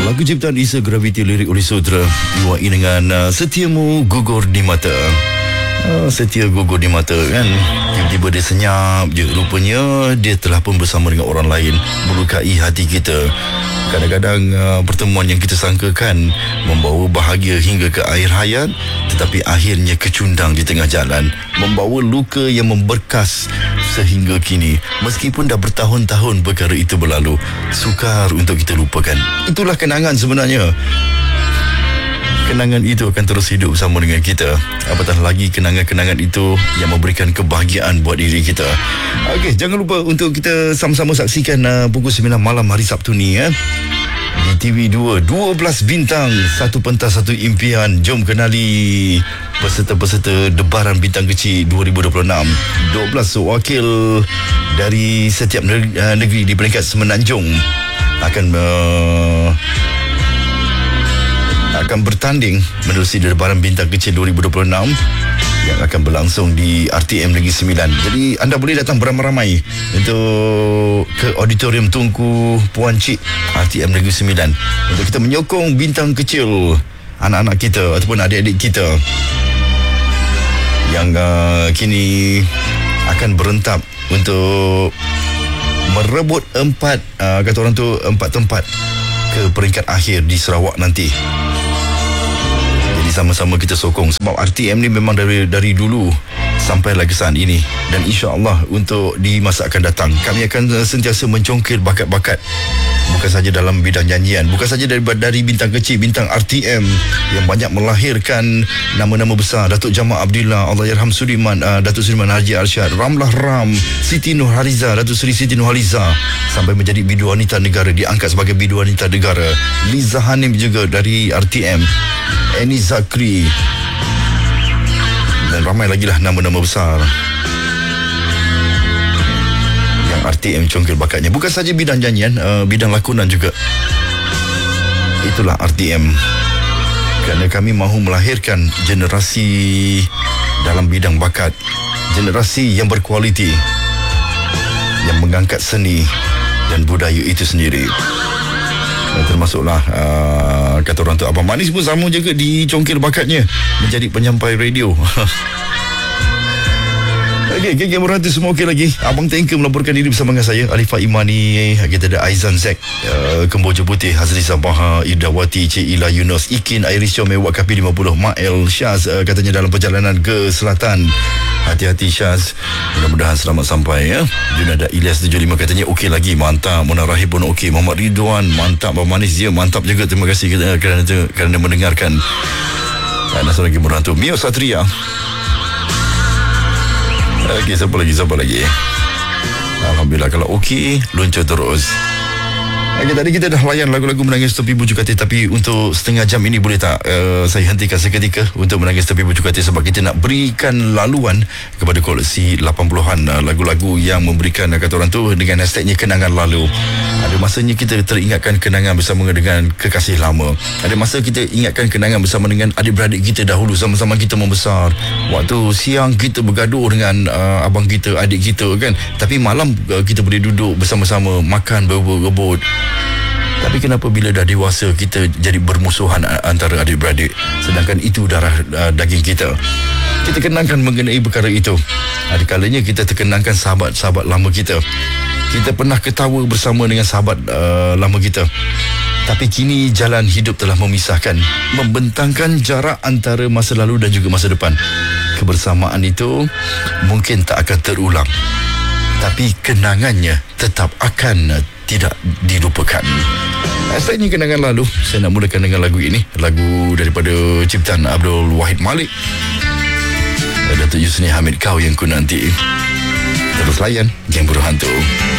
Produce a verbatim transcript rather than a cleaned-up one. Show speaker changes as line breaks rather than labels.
Lagu ciptaan Isa Graviti, lirik oleh Sudra, diwai dengan uh, Setiamu Gugur di Mata. uh, Setia gugur di mata kan. Tiba-tiba dia senyap je, rupanya dia telah pun bersama dengan orang lain, melukai hati kita. Kadang-kadang uh, pertemuan yang kita sangkakan membawa bahagia hingga ke akhir hayat, tetapi akhirnya kecundang di tengah jalan, membawa luka yang memberkas sehingga kini. Meskipun dah bertahun-tahun perkara itu berlalu, sukar untuk kita lupakan. Itulah kenangan sebenarnya. Kenangan itu akan terus hidup bersama dengan kita. Apatah lagi kenangan-kenangan itu yang memberikan kebahagiaan buat diri kita. Okey, jangan lupa untuk kita sama-sama saksikan uh, pukul sembilan malam hari Sabtu ni ya. Di T V dua, dua belas bintang, satu pentas, satu impian. Jom kenali peserta-peserta Debaran Bintang Kecil dua ribu dua puluh enam. dua belas wakil dari setiap negeri di peringkat semenanjung akan uh, akan bertanding menerusi Debaran Bintang Kecil dua ribu dua puluh enam yang akan berlangsung di R T M Negeri Sembilan. Jadi anda boleh datang beramai-ramai untuk ke Auditorium Tunku Puan Cik R T M Negeri Sembilan untuk kita menyokong bintang kecil, anak-anak kita ataupun adik-adik kita yang uh, kini akan berentap untuk merebut empat uh, kata orang tu empat tempat ke peringkat akhir di Sarawak nanti. Jadi sama-sama kita sokong, sebab R T M ni memang dari dari dulu sampai lagi saat ini, dan insya-Allah untuk di masa akan datang kami akan sentiasa mencongkir bakat-bakat, bukan saja dalam bidang nyanyian, bukan saja dari dari bintang kecil, bintang R T M yang banyak melahirkan nama-nama besar. Datuk Jamal Abdillah, Allahyarham Sudiman, uh, Datuk Sudiman Haji Arsyad, Ramlah Ram, Siti Nurhaliza, Datuk Seri Siti Nurhaliza, sampai menjadi bidu wanita negara, diangkat sebagai bidu wanita negara. Liza Hanim juga dari R T M, Eni Zakri, dan ramai lagi lah nama-nama besar yang R T M congkir bakatnya. Bukan saja bidang nyanyian, uh, bidang lakonan juga. Itulah R T M. Kerana kami mahu melahirkan generasi dalam bidang bakat, generasi yang berkualiti, yang mengangkat seni dan budaya itu sendiri. Dan termasuklah uh, kata orang tu Abang Manis pun sama juga dicongkir bakatnya menjadi penyampai radio. Okey, geng-geng berhati semua okey lagi. Abang Tanker melaporkan diri bersama dengan saya, Arifah Imani. Kita ada Aizan Zek, uh, Kemboja Putih, Hazri Sabaha, Irdawati, Cik Ila Yunus, Ikin, Airis Syom, Mewak Kapi lima puluh, Mael Syaz, uh, katanya dalam perjalanan ke selatan. Hati-hati Syaz, mudah-mudahan selamat sampai ya. Junada Ilyas tujuh puluh lima katanya okey lagi, mantap. Mona Rahib pun okey. Muhammad Ridwan, mantap. Abang Manis dia mantap juga. Terima kasih kerana kerana, kerana mendengarkan. Dan satu lagi berhantu Mio Satria. Okey, siapa lagi, siapa lagi? Alhamdulillah, kalau okey, luncur terus. Okey, tadi kita dah layan lagu-lagu Menangis Tepi Bujuk Hati, tapi untuk setengah jam ini boleh tak uh, saya hentikan seketika untuk Menangis Tepi Bujuk Hati, sebab kita nak berikan laluan kepada koleksi lapan puluhan uh, lagu-lagu yang memberikan uh, kata orang tu dengan hashtagnya kenangan lalu. Ada masanya kita teringatkan kenangan bersama dengan kekasih lama. Ada masa kita ingatkan kenangan bersama dengan adik-beradik kita dahulu, sama-sama kita membesar. Waktu siang kita bergaduh dengan uh, abang kita, adik kita kan, tapi malam uh, kita boleh duduk bersama-sama makan berebut-rebut. Tapi kenapa bila dah dewasa kita jadi bermusuhan antara adik-beradik, sedangkan itu darah uh, daging kita? Kita kenangkan mengenai perkara itu. Ada kalanya kita terkenangkan sahabat-sahabat lama kita. Kita pernah ketawa bersama dengan sahabat uh, lama kita. Tapi kini jalan hidup telah memisahkan, membentangkan jarak antara masa lalu dan juga masa depan. Kebersamaan itu mungkin tak akan terulang, tapi kenangannya tetap akan tidak dilupakan. Asalnya kenangan lalu. Saya nak mulakan dengan lagu ini, lagu daripada ciptaan Abdul Wahid Malik, Datuk Yusni Hamid, Kau Yang Ku Nanti. Terus layan Geng Buruh Hantu.